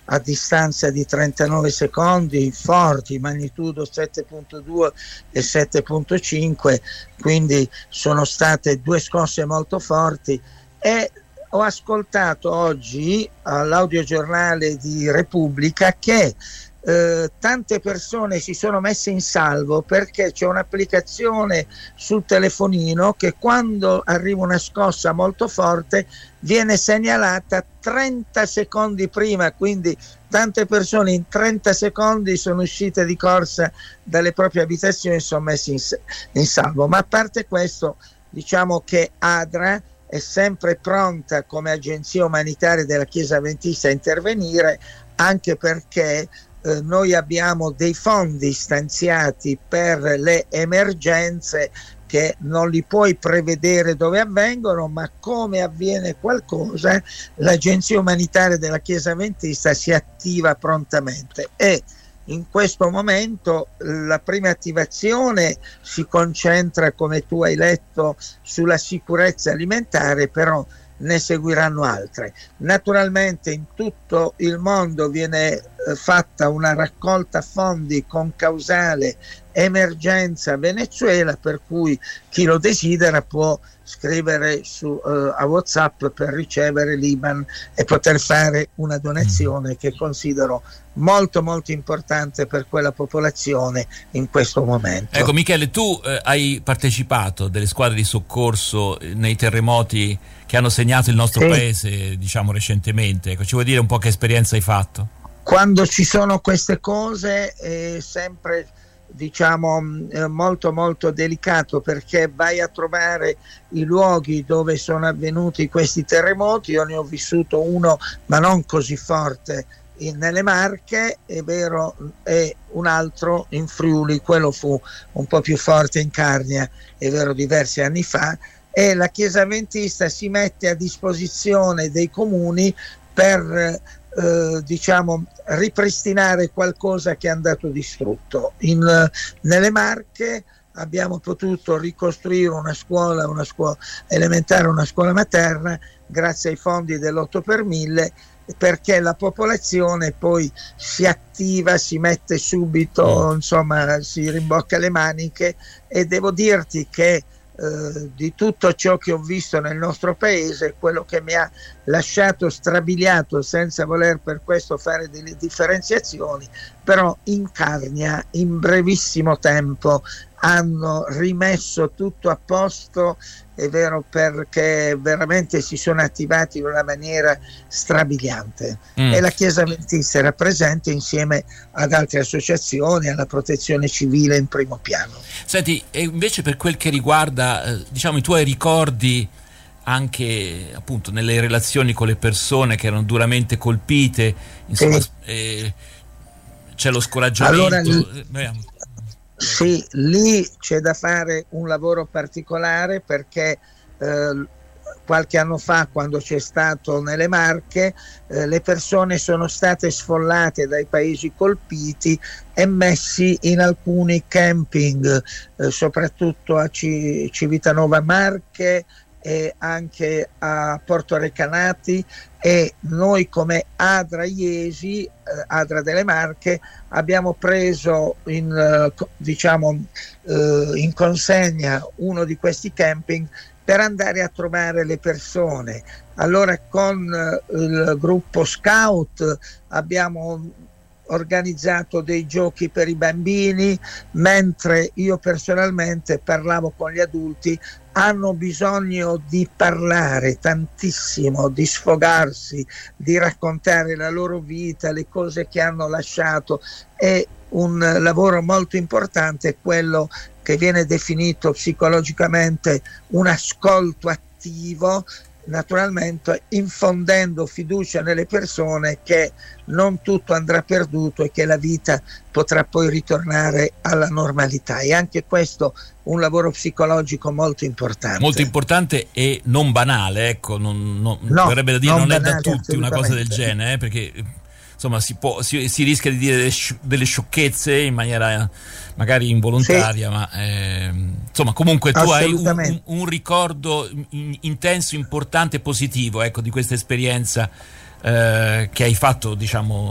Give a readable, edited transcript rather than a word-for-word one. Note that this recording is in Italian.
a distanza di 39 secondi, forti, magnitudo 7.2 e 7.5, quindi sono state due scosse molto forti. E ho ascoltato oggi all'audiogiornale di Repubblica che tante persone si sono messe in salvo perché c'è un'applicazione sul telefonino che quando arriva una scossa molto forte viene segnalata 30 secondi prima, quindi tante persone in 30 secondi sono uscite di corsa dalle proprie abitazioni e sono messe in salvo. Ma a parte questo, diciamo che ADRA è sempre pronta come agenzia umanitaria della Chiesa Adventista a intervenire, anche perché noi abbiamo dei fondi stanziati per le emergenze che non li puoi prevedere dove avvengono, ma come avviene qualcosa l'agenzia umanitaria della Chiesa Adventista si attiva prontamente. E in questo momento la prima attivazione si concentra, come tu hai letto, sulla sicurezza alimentare, però ne seguiranno altre. Naturalmente in tutto il mondo viene fatta una raccolta fondi con causale emergenza Venezuela, per cui chi lo desidera può scrivere a WhatsApp per ricevere l'IBAN e poter fare una donazione che considero molto molto importante per quella popolazione in questo momento. Ecco Michele, tu hai partecipato delle squadre di soccorso nei terremoti che hanno segnato il nostro paese, diciamo recentemente. Ecco, ci vuoi dire un po' che esperienza hai fatto? Quando ci sono queste cose è sempre, diciamo, molto molto delicato, perché vai a trovare i luoghi dove sono avvenuti questi terremoti. Io ne ho vissuto uno, ma non così forte, nelle Marche, è vero, e un altro in Friuli, quello fu un po' più forte in Carnia, è vero, diversi anni fa, e la Chiesa Adventista si mette a disposizione dei comuni per diciamo ripristinare qualcosa che è andato distrutto. Nelle Marche abbiamo potuto ricostruire una scuola elementare, una scuola materna, grazie ai fondi dell'8 per 1000, perché la popolazione poi si attiva, si mette subito, insomma si rimbocca le maniche. E devo dirti che di tutto ciò che ho visto nel nostro paese, quello che mi ha lasciato strabiliato, senza voler per questo fare delle differenziazioni, però in Carnia in brevissimo tempo hanno rimesso tutto a posto, è vero, perché veramente si sono attivati in una maniera strabiliante. E la Chiesa Adventista era presente insieme ad altre associazioni, alla Protezione Civile in primo piano. Senti, e invece per quel che riguarda diciamo i tuoi ricordi anche appunto nelle relazioni con le persone che erano duramente colpite, insomma, c'è lo scoraggiamento. Sì, lì c'è da fare un lavoro particolare, perché qualche anno fa, quando c'è stato nelle Marche, le persone sono state sfollate dai paesi colpiti e messi in alcuni camping, soprattutto a Civitanova Marche e anche a Porto Recanati, e noi come ADRA Iesi, ADRA delle Marche, abbiamo preso in consegna uno di questi camping per andare a trovare le persone. Allora con il gruppo Scout abbiamo organizzato dei giochi per i bambini, mentre io personalmente parlavo con gli adulti. Hanno bisogno di parlare tantissimo, di sfogarsi, di raccontare la loro vita, le cose che hanno lasciato. È un lavoro molto importante, quello che viene definito psicologicamente un ascolto attivo, naturalmente infondendo fiducia nelle persone che non tutto andrà perduto e che la vita potrà poi ritornare alla normalità. E anche questo un lavoro psicologico molto importante e non banale, ecco, non verrebbe da dire non banale, è da tutti una cosa del genere, perché insomma si rischia di dire delle sciocchezze in maniera magari involontaria, ma insomma comunque tu hai un ricordo intenso, importante e positivo, ecco, di questa esperienza che hai fatto, diciamo,